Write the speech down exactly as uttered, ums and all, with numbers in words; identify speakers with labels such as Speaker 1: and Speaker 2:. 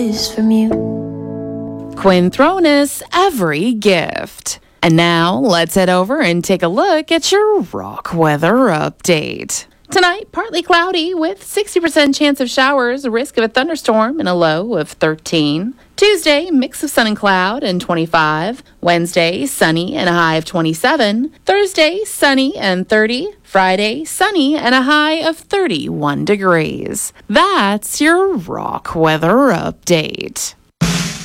Speaker 1: is from you.
Speaker 2: Quinthronus every gift. And now let's head over and take a look at your rock weather update. Tonight, partly cloudy with sixty percent chance of showers, a risk of a thunderstorm, and a low of thirteen. Tuesday, mix of sun and cloud and twenty-five. Wednesday, sunny and a high of twenty-seven. Thursday, sunny and thirty. Friday, sunny and a high of thirty-one degrees. That's your rock weather update.